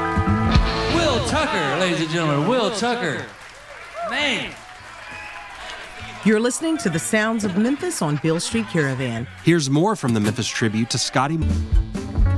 Will Tucker, ladies and gentlemen, Will Tucker. Man. You're listening to the sounds of Memphis on Beale Street Caravan. Here's more from the Memphis tribute to Scotty.